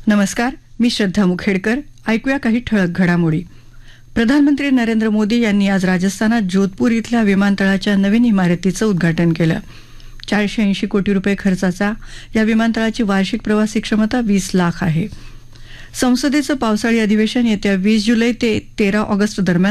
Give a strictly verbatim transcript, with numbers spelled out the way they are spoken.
नमस्कार, मी श्रद्धा मुखेडकर. ऐकूया काही ठळक घडामोडी. प्रधानमंत्री नरेंद्र मोदी यांनी आज राजस्थानात जोधपूर इथल्या विमानतळाच्या नवीन इमारतीचं उद्घाटन केलं. चारशे ऐंशी कोटी रुपये खर्चाचा या विमानतळाची वार्षिक प्रवासी क्षमता वीस लाख आहे. संसदेचं पावसाळी अधिवेशन येत्या वीस जुलै ते तेरा ऑगस्ट दरम्यान